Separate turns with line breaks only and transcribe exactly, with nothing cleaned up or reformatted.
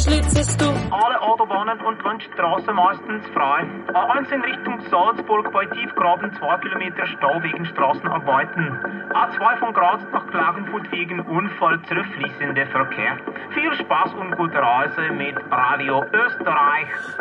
Schlitzest du?
Alle Autobahnen und Landstraßen meistens frei. A eins in Richtung Salzburg bei Tiefgraben zwei Kilometer Stau wegen Straßenarbeiten. A zwei von Graz nach Klagenfurt wegen Unfall zurückfließender Verkehr. Viel Spaß und gute Reise mit Radio Österreich.